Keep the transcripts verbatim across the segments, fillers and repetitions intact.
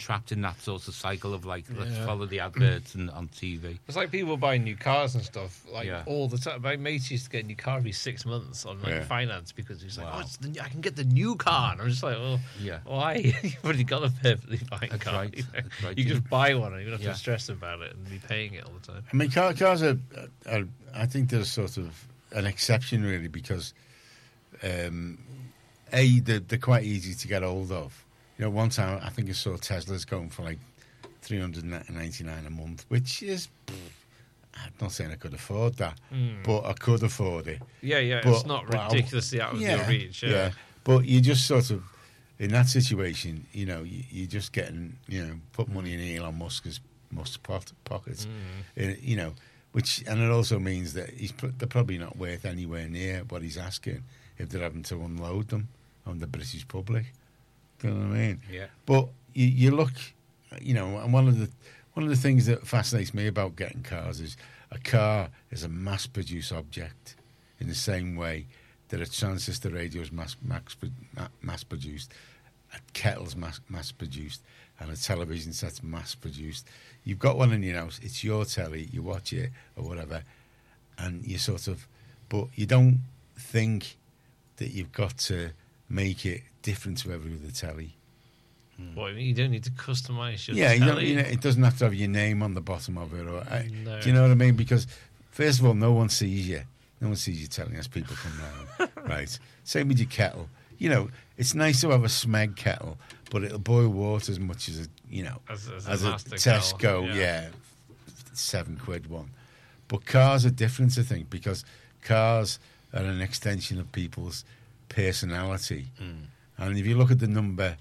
trapped in that sort of cycle of like, let's yeah. follow the adverts and on T V. It's like people buying new cars and stuff, like yeah. all the time. My mate used to get a new car every six months on like yeah. finance because he's like, wow. oh, it's the, I can get the new car. And I'm just like, well, yeah. why? You've already got a perfectly fine That's car. Right. You, know? That's right. You can just buy one and you don't have yeah. to stress about it and be paying it all the time. I mean, car, cars are, are, I think they're sort of an exception really because, um, A, they're, they're quite easy to get hold of. You know, one time I think I saw Tesla's going for like three hundred ninety-nine a month, which is, I'm not saying I could afford that, mm. but I could afford it. Yeah, yeah, but, it's not ridiculously well, out of yeah, your reach. Yeah. yeah, but you just sort of, in that situation, you know, you, you're just getting, you know, put money in Elon Musk's Musk's pockets, mm. uh, you know, which, and it also means that he's they're probably not worth anywhere near what he's asking if they're having to unload them on the British public. Do you know what I mean? Yeah. But you, you look, you know, and one of the one of the things that fascinates me about getting cars is a car is a mass-produced object in the same way that a transistor radio is mass, mass, mass-produced, a kettle's mass, mass-produced, and a television set's mass-produced. You've got one in your house, it's your telly, you watch it or whatever, and you sort of, but you don't think that you've got to make it different to every other telly. Hmm. What, you don't need to customise your yeah, telly? You don't, you know, it doesn't have to have your name on the bottom of it. Or uh, no. Do you know what I mean? Because, first of all, no one sees you. No one sees you telly as people come round. Right? Same with your kettle. You know, it's nice to have a Smeg kettle, but it'll boil water as much as a, you know, as, as, as a, a Tesco, kettle, yeah. yeah, seven quid one. But cars are different, I think, because cars are an extension of people's personality. Mm. And if you look at the number,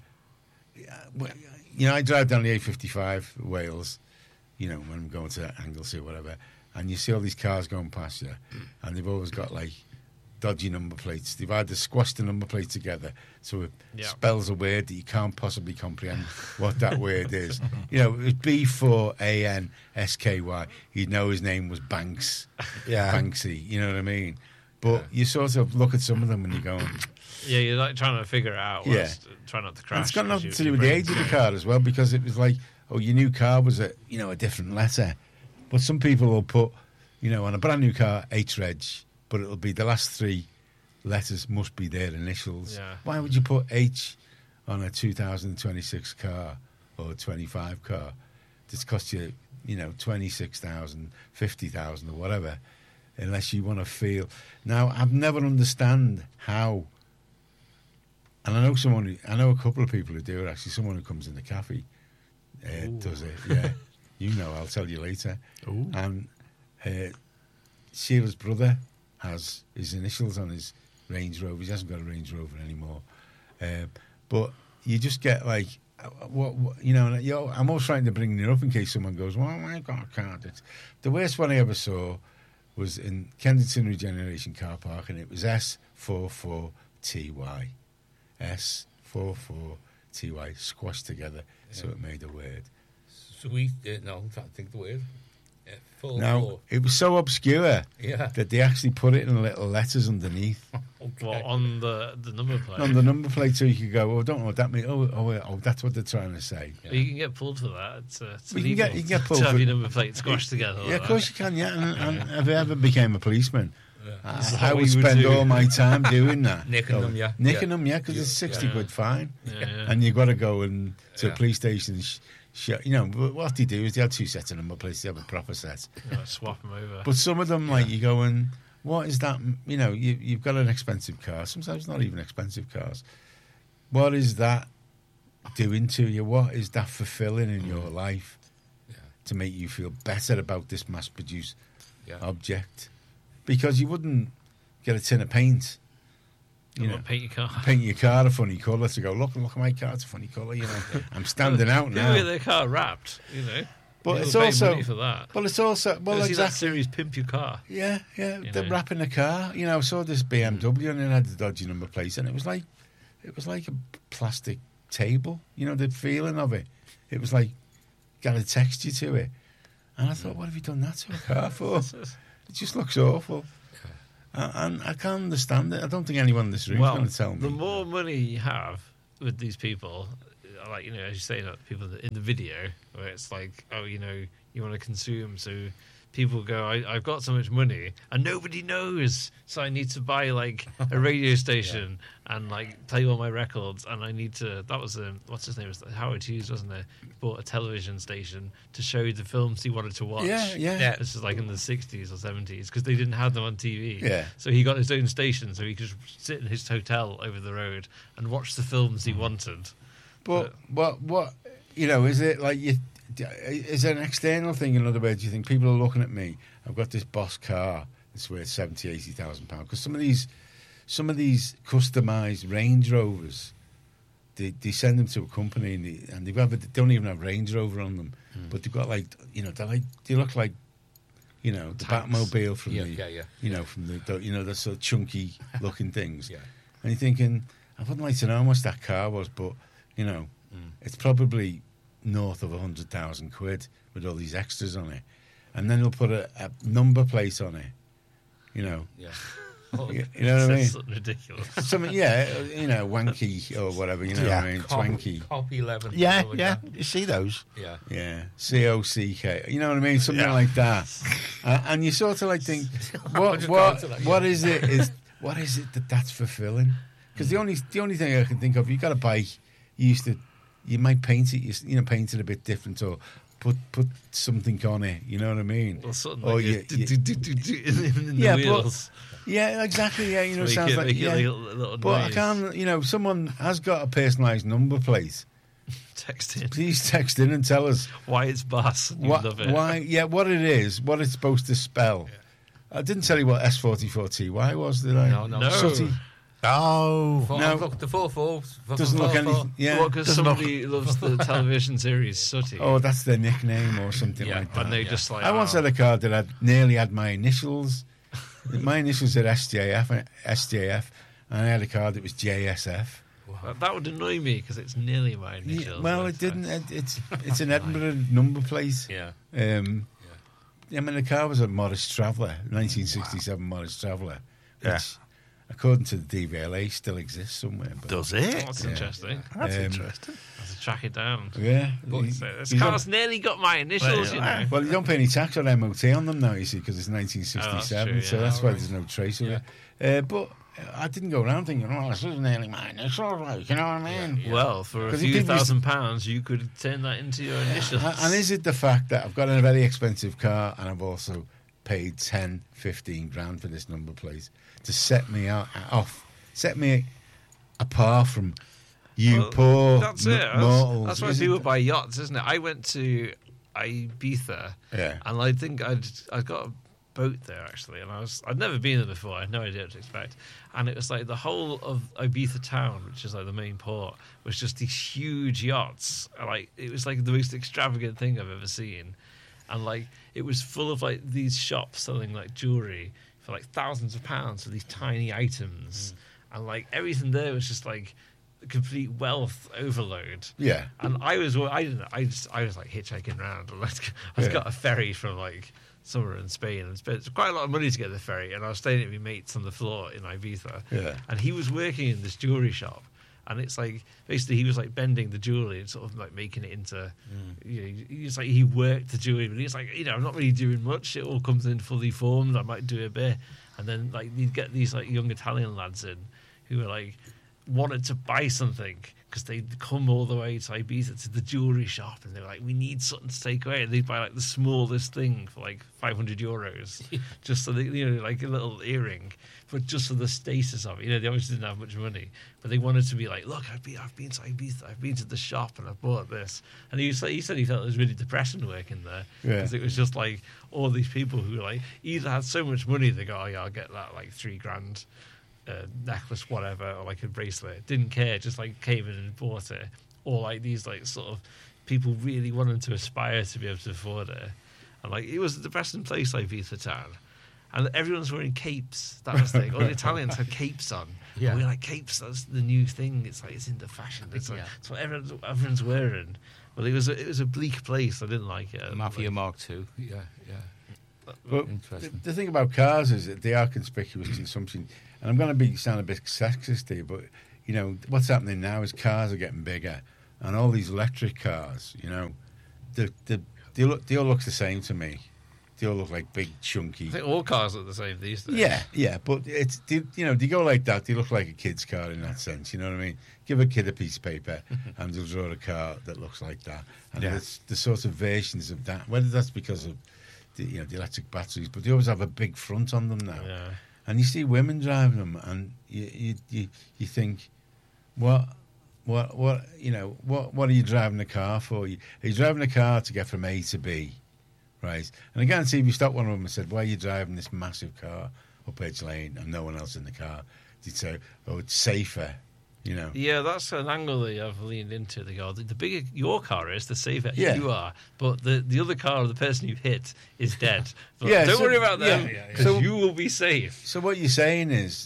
you know, I drive down the A fifty-five Wales, you know, when I'm going to Anglesey or whatever, and you see all these cars going past you, mm. and they've always got like dodgy number plates. They've either squashed the number plate together so it yeah. spells a word that you can't possibly comprehend what that word is. You know, it's B four A N S K Y. You'd know his name was Banks, yeah. Banksy, you know what I mean? But yeah. you sort of look at some of them and you're going... Yeah, you're like trying to figure it out. Yeah. Try not to crash. And it's got nothing to do with the age of the car as well, because it was like, oh, your new car was a, you know, a different letter. But some people will put, you know, on a brand new car, H-Reg, but it'll be the last three letters must be their initials. Yeah. Why would you put H on a two thousand twenty-six car or a twenty-five car? It's cost you, you know, twenty-six thousand, fifty thousand or whatever, unless you want to feel. Now, I've never understand how, and I know someone, who, I know a couple of people who do it, actually, someone who comes in the cafe uh, does it, yeah. You know, I'll tell you later. Ooh. And uh, Sheila's brother has his initials on his Range Rover. He hasn't got a Range Rover anymore. Uh, but you just get like, what, what you know, you know, I'm always trying to bring it up in case someone goes, well, I got a car. The worst one I ever saw was in Kensington Regeneration Car Park, and it was S forty-four T Y. S forty-four T Y, squashed together, yeah. So it made a word. Sweet, uh, no, I'm trying to think the word. Yeah, full now, four. It was so obscure yeah. that they actually put it in little letters underneath. Okay. Well, on the, the number plate? On the number plate, so you could go, oh, I don't know what that means. Oh, oh, oh that's what they're trying to say. Yeah. You can get pulled for that. It's, uh, it's well, you, can get, you can get pulled to have for, your number plate squashed together. Yeah, like of course that. you can, yeah. And, and if I ever became a policeman, yeah. I, I would spend all my time doing that. Nicking so, them, yeah. Nicking yeah. them, yeah, because yeah. it's sixty yeah. quid fine. Yeah, yeah. And you've got to go and to yeah. a police station and sh- sh- you know, what they do is they have two sets of number plates, they have a proper set. Yeah, swap them over. But some of them, like, yeah. you go and, what is that? You know, you, you've got an expensive car, sometimes not even expensive cars. What is that doing to you? What is that fulfilling in your life yeah. to make you feel better about this mass-produced yeah. object? Because you wouldn't get a tin of paint. You know, paint your car. Paint your car a funny colour to go, look, look at my car, it's a funny colour, you know. I'm standing out now. Get their car wrapped, you know. But People it's pay also money for that. Well, it's also well, you exactly. See that series Pimp Your Car. Yeah, yeah. You They're know. wrapping the car. You know, I saw this B M W and it had the dodgy number plate, and it was like, it was like a plastic table. You know, the feeling of it. It was like got a texture to it, and I thought, what have you done that to a car for? It just looks awful. Uh, and I can't understand it. I don't think anyone in this room well, is going to tell me. The more money you have with these people, like, you know, as you say, like, people in the video where it's like, oh, you know, you want to consume, so people go, I, I've got so much money and nobody knows, so I need to buy like a radio station yeah. and like play all my records, and I need to. That was a what's his name? It was Howard Hughes, wasn't it? He bought a television station to show the films he wanted to watch. Yeah, yeah. yeah. This is like in the sixties or seventies because they didn't have them on T V. Yeah. So he got his own station, so he could sit in his hotel over the road and watch the films he wanted. But, but what what you know is it like you? Is it an external thing? In other words, you think people are looking at me? I've got this Boss car that's worth seventy, eighty thousand pounds. Because some of these, some of these customised Range Rovers, they, they send them to a company and they, and they've got, they don't even have Range Rover on them, mm. but they've got like you know they like they look like you know the Tanks. Batmobile from yeah, the yeah, yeah. you know from the, the you know the sort of chunky looking things. Yeah. And you're thinking, I wouldn't like to know how much that car was, but you know, mm. it's probably north of a hundred thousand quid with all these extras on it, and then they'll put a, a number plate on it. You know, yeah, you, you know what I mean? Ridiculous. Something, yeah, you know, wanky or whatever. You know Yeah. what I mean? Cop, Twanky. Cop eleven. Yeah, something yeah. like You see those? that. Yeah. Yeah, C O C K. You know what I mean? Something Yeah. like that. uh, and you sort of like think, what, just what, gone to that, what yeah. is it? Is what is it that that's fulfilling? Because the only, the only thing I can think of, you got to buy. You used to. You might paint it, you, you know, paint it a bit different, or put put something on it. You know what I mean? Well, something Or like you- a do- you- do- do- do- do in, in the Yeah, but- wheels. Yeah, exactly. Yeah, you know, Make sounds it- like make it yeah. like a little But I noise. can't. You know, someone has got a personalised number plate. Text in Please text in and tell us why it's Bass. You what, love it. why. Yeah, what it is, what it's supposed to spell. I didn't tell you what S forty-four T Y was, did I? No, no. No. Sooty. Oh, Four, No. look, the four four Doesn't look anything. Yeah. Well, because Doesn't somebody loves the television series Sooty. Oh, that's their nickname or something Yeah, like that. and they yeah. just like. I once oh, had a card that had nearly had my initials. My initials are S J F, S J F, and I had a card that was J S F. That, that would annoy me because it's nearly my Yeah, initials. well, it didn't. It, it's it's an Edinburgh number plate. Yeah. Um, I mean, the car was a Morris Traveller, nineteen sixty-seven wow. Morris Traveller, which, Yeah. according to the D V L A, still exists somewhere. But, does Oh, it? that's Yeah. interesting. That's Um, interesting. I have to track it down. yeah. But you- so this you car's don't- nearly got my initials, Well, you yeah. know. well, you don't pay any tax or M O T on them now, you see, because it's nineteen sixty-seven, Oh, that's true, so yeah. that's Oh, why right. there's no trace of it. Uh, but I didn't go around thinking, oh, this is nearly mine. It's all right, you know what I mean? Well, for a 'Cause few people used to- thousand pounds, you could turn that into your initials. And and is it the fact that I've got a very expensive car and I've also paid ten, fifteen grand for this number plate to set me out, off, set me apart from you Well, poor That's m- it. That's, mortals? that's why isn't people it? buy yachts, isn't it? I went to Ibiza, Yeah. and I think I'd I got a boat there actually, and I was I'd never been there before. I had no idea what to expect, and it was like the whole of Ibiza town, which is like the main port, was just these huge yachts. And, like it was like the most extravagant thing I've ever seen, and like it was full of like these shops selling like jewelry for like thousands of pounds for these tiny items, mm. and like everything there was just like complete wealth overload. Yeah. And I was, I didn't, I just, I was like hitchhiking around. And like, I Yeah. got a ferry from like somewhere in Spain and spent quite a lot of money to get the ferry. And I was staying at my mate's on the floor in Ibiza. Yeah. And he was working in this jewelry shop. And it's like, basically, he was like bending the jewelry and sort of like making it into, you know, he's like, he worked the jewelry, but he's like, you know, I'm not really doing much. It all comes in fully formed. I might do a bit. And then like, you'd get these like young Italian lads in who were like, wanted to buy something because they'd come all the way to Ibiza to the jewelry shop and they were like, we need something to take away. And they'd buy like the smallest thing for like five hundred euros just so they, you know, like a little earring, but just for the status of it. You know, they obviously didn't have much money, but they wanted to be like, look, I've been, I've been to Ibiza, I've been to the shop and I bought this. And he, was like, he said he felt it was really depressing working there because Yeah. it was just like all these people who like either had so much money, they go, oh yeah, I'll get that like three grand. Uh, necklace, whatever, or like a bracelet, didn't care, just like came in and bought it, or like these like sort of people really wanted to aspire to be able to afford it, and like it was a depressing place like Ibiza town, and everyone's wearing capes. That was the thing. All the Italians had capes on. Yeah. And we're like, capes, that's the new thing. It's like it's into fashion. It's like Yeah. it's what everyone's, everyone's wearing. Well, it was a, it was a bleak place. I didn't like it. Mafia Like, Mark two. Yeah, yeah. But the, Interesting. the thing about cars is that they are conspicuous consumption. And I'm going to be sound a bit sexist here, but you know what's happening now is cars are getting bigger, and all these electric cars, you know, they, they, they, look, they all look the same to me. They all look like big, chunky. I think all cars look the same these days. Yeah, yeah, but it's they, you know they go like that. They look like a kid's car in that sense. You know what I mean? Give a kid a piece of paper and they'll draw a car that looks like that. And Yeah. it's the sort of versions of that. Whether that's because of the, you know the electric batteries, but they always have a big front on them now. Yeah. And you see women driving them, and you you you, you think, what. What what you know what what are you driving the car for? You, are you driving a car to get from A to B, right? And I guarantee if you stopped one of them and said, "Why are you driving this massive car up Edge Lane and no one else in the car?" They'd say, "Oh, it's safer," you know. Yeah, that's an angle that I've leaned into. They go, the, the bigger your car is, the safer Yeah. you are. But the, the other car, the person you've hit, is dead. But Yeah, don't so- worry about them, yeah, yeah, because yeah. So- you will be safe. So what you're saying is,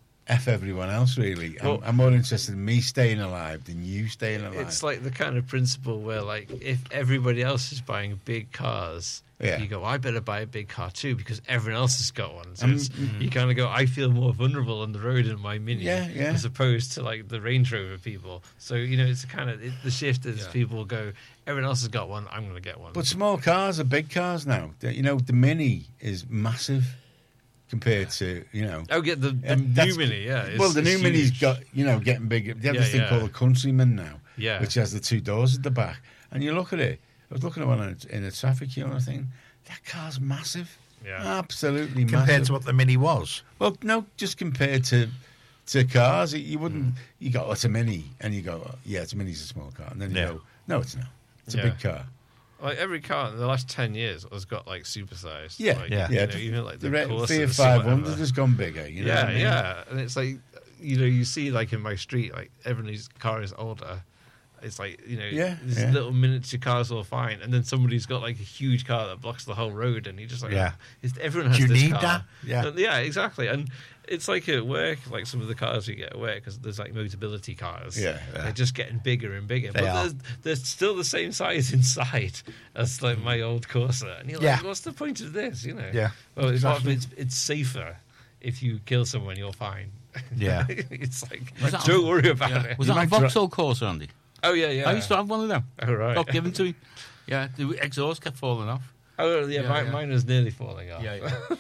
F everyone else, really. I'm, Well- I'm more interested in me staying alive than you staying alive. It's like the kind of principle where, like, if everybody else is buying big cars, Yeah. you go, I better buy a big car too because everyone else has got one. So Um, it's, you kind of go, I feel more vulnerable on the road in my Mini Yeah, yeah. as opposed to, like, the Range Rover people. So, you know, it's kind of it, the shift is Yeah. people go, everyone else has got one, I'm going to get one. But small cars are big cars now. The- You know, the Mini is massive compared to, you know... Oh, get the, the Um, new that's- Mini, yeah. It's, well, the new it's Mini's huge. got, you know, getting bigger. They have Yeah, this thing yeah. called the Countryman now, Yeah. which has the two doors at the back. And you look at it, I was looking at one in a, in a traffic queue and I was thinking, that car's massive. Yeah. Absolutely Compared massive. to what the Mini was. Well, no, just compared to to cars, you wouldn't, you go, oh, it's a Mini. And you go, oh, yeah, it's a Mini's a small car. And then you Yeah. go, no, it's not. It's a Yeah. big car. Like every car in the last ten years has got like supersized. Yeah, like, yeah. you yeah. know, even like the, the Re- Corsas Fiat or five hundred whatever. has gone bigger. You know yeah, what I mean? yeah, and it's like, you know, you see like in my street, like everybody's car is older. It's like, you know, Yeah, these yeah. little miniature cars all fine, and then somebody's got like a huge car that blocks the whole road, and you just like, Yeah. it's, everyone has Do you this need car. that? Yeah. And- yeah, exactly. And it's like at work, like some of the cars you get at work, because there's like Motability cars. Yeah, yeah. They're just getting bigger and bigger, They but are. they're, they're still the same size inside as like my old Corsa. And you're like, Yeah. what's the point of this? You know? Yeah, Well, it's, exactly. it's it's safer if you kill someone, you're fine. Yeah. It's like, Was that don't on- worry about Yeah. it. Was You that a might dri- Vauxhall Corsa, Andy? Oh yeah, yeah. I used to have one of them. Oh right. Got given to me. Yeah, the exhaust kept falling off. Oh yeah, Yeah, mine, yeah. mine was nearly falling off. Yeah, yeah.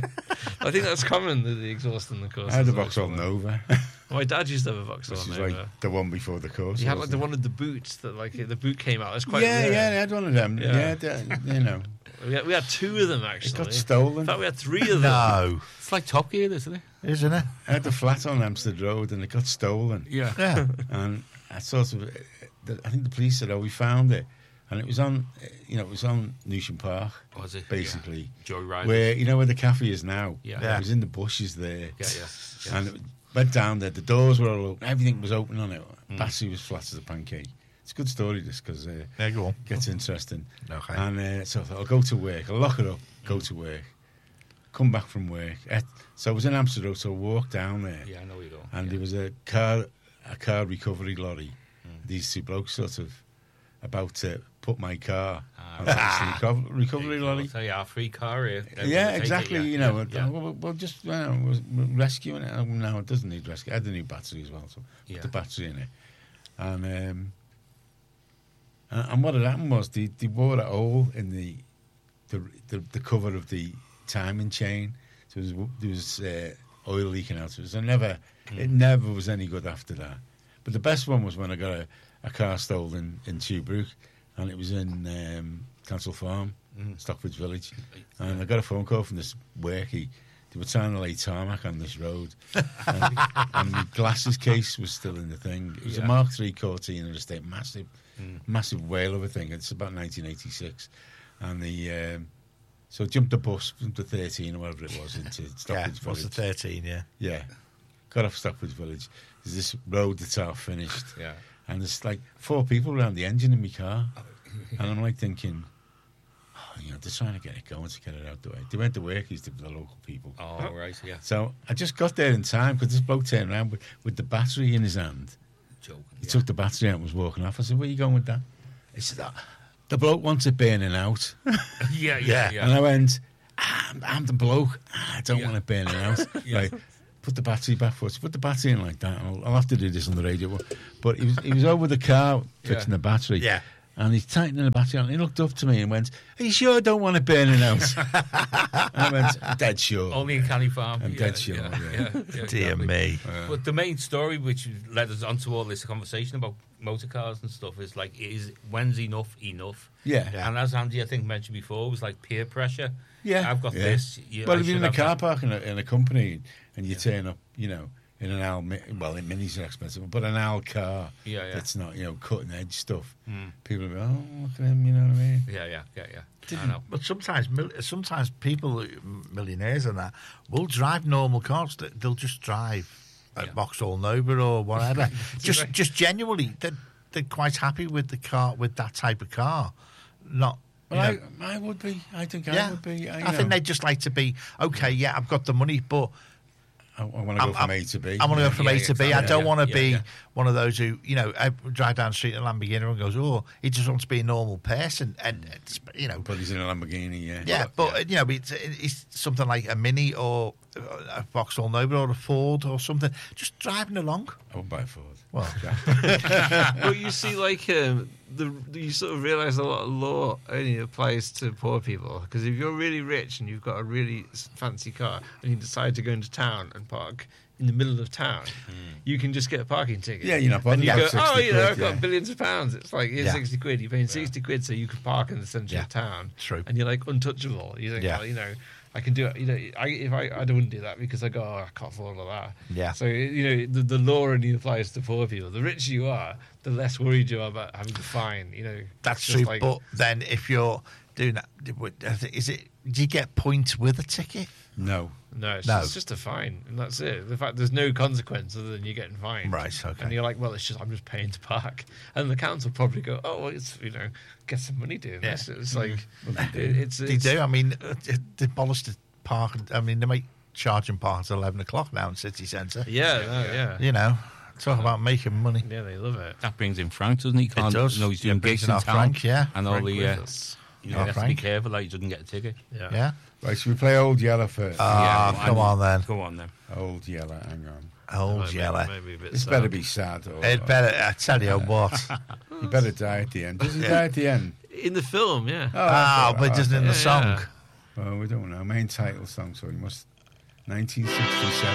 I think that's common, the, the exhaust in the Corsa. I had the Vauxhall Nova, My dad used to have a Vauxhall which is Nova. like the one before the course. He had like the one with the boots that like the boot came out. It's quite yeah, rare. yeah, they had one of them. Yeah. Yeah, they- you know, We had, we had two of them it actually. got stolen. In fact, we had three of them. No, It's like Top Gear, isn't it? isn't it? I had the flat on Hampstead Road and it got stolen. Yeah. Yeah. And I sort of, I think the police said, "Oh, we found it," and it was on, you know, it was on Newsham Park, Was it? basically, Yeah. Joyride. where you know where the cafe is now. Yeah. Yeah. It was in the bushes there, Yeah, yeah. yeah. and it went down there. The doors were all open, everything was open on it. Mm. Battery was flat as a pancake. It's a good story, this, because uh, it There you go on. gets interesting. Okay. And uh, so I thought, I'll go to work, I'll lock it up, go to work, come back from work. Eh, So I was in Amsterdam, so I walked down there. Yeah, I know you don't. And yeah. there was a car, a car recovery lorry. These two blokes sort of about to put my car Ah, on the reco- recovery lorry. So yeah, free car here. Everyone Yeah, will take it, exactly. yeah, You know, yeah, yeah. Well, well, just you know, was rescuing it. Oh, no, it doesn't need rescue. I had the new battery as well, so Yeah. put the battery in it. And um, and, and what had happened was they, they wore a hole in the the, the the cover of the timing chain. So there was, there was uh, oil leaking out. So it was never, it never was any good after that. But the best one was when I got a, a car stolen in Tuebrook, and it was in um, Council Farm, Stockbridge Village. And I got a phone call from this workie. They were trying to lay tarmac on this road, and, and the glasses case was still in the thing. It was Yeah. a Mark three Cortina estate, massive, massive whale of a thing. It's about nineteen eighty-six, and the um, so I jumped the bus from the thirteen or whatever it was into Yeah, Stockbridge what's the Village. thirteen? Yeah. Yeah, got off Stockbridge Village. There's this road that's half finished, Yeah. and there's like four people around the engine in my car, and I'm like thinking, oh, you know, they're trying to get it going to get it out the way. They went to work, used to the local people. Oh, right, yeah. So I just got there in time because this bloke turned around with, with the battery in his hand. Joking. He yeah. took the battery out and was walking off. I said, where are you going with that? He said, oh, the bloke wants it burning out. Yeah, yeah, Yeah. yeah. And I went, ah, I'm, I'm the bloke. Ah, I don't Yeah. want it burning out. Yeah. Right. put the battery back for us. Put the battery in like that. I'll, I'll have to do this on the radio. But he was he was over the car fixing Yeah. the battery. Yeah. And he's tightening the battery on. And he looked up to me and went, "Are you sure I don't want it burning out?" I went, "Dead sure." Only in Canny Farm. I'm yeah, dead sure, Yeah, yeah. yeah, yeah, Dear exactly. me. But the main story, which led us onto all this conversation about motor cars and stuff, is like, is when's enough enough? Yeah. Yeah. And as Andy, I think, mentioned before, it was like peer pressure. Yeah. I've got yeah. this. You, Well, I if you're should in a have car that. park in a, in a company and you turn up, you know, in an Al, mi- well, in minis are expensive, but an Al car Yeah, yeah. that's not, you know, cutting edge stuff. Mm. People will be, oh, look at him, you know what I mean? Yeah, yeah, yeah, yeah. I know. But sometimes, mil- sometimes people, millionaires and that, will drive normal cars. They- They'll just drive a Yeah. Vauxhall Nova or whatever. just, right. just genuinely, they're, they're quite happy with the car, with that type of car. Not. Well, you know, I, I would be. I think yeah, I would be. I, I think they just like to be okay. Yeah, I've got the money, but I, I want to go I'm- from I'm- A to B. I want to yeah. go from Yeah, A to B. I exactly. don't Yeah, want to yeah, be yeah. one of those who, you know, I drive down the street in a Lamborghini and goes, oh, he just wants to be a normal person, and it's, you know, But he's in a Lamborghini, yeah. yeah, but you know, it's, it's something like a Mini or a Vauxhall Nova or a Ford or something, just driving along. I would buy a Ford. Well, Well, you see, like um, the you sort of realise a lot of law only applies to poor people, because if you're really rich and you've got a really s- fancy car and you decide to go into town and park in the middle of town, you can just get a parking ticket. Yeah, you're not And bothered you about go, sixty oh, you know, quid, I've got yeah. billions of pounds. It's like, here's Yeah. sixty quid. You're paying sixty quid so you can park in the centre Yeah. of town. True. And you're like untouchable. You think, Yeah. well, you know, I can do it. You know, I, if I, I don't do that because I go, oh, I can't afford all that. Yeah. So, you know, the, the law only applies to poor people. The richer you are, the less worried you are about having to fine, you know. that's It's just true. like- But then if you're doing that, is it, do you get points with a ticket? No. No, it's, No. Just, it's just a fine, and that's it. The fact there's no consequence other than you getting fined. Right, okay. And you're like, well, it's just I'm just paying to park, and the council probably go, oh, well, it's you know, get some money doing Yeah. this. It's like it, it's, They it's do. I mean, uh, they abolished the park. I mean, they make charging parks at eleven o'clock now in city centre. yeah, no, yeah, You know, talk about making money. yeah, they love it. That brings in Frank, doesn't he? Can't, does. You know, he's Yeah, doing brings gigs in in our town. Frank, yeah. And all Frank the, with uh, us. you know, Our he has to be Frank. careful that he doesn't get a ticket. Yeah. Yeah. Right, should we play Old Yeller first? Ah, Yeah, come and- on then. Go on then. Old Yeller, hang on. Old Maybe- yellow. maybe a bit This sad. better be sad. Or, It better. I tell you what. He better die at the end. Does he die at the end? in the film, yeah. Oh, Ah, that's but all it right. doesn't in the Yeah, song. yeah. Well, we don't know. Main title song, so he must. nineteen sixty-seven.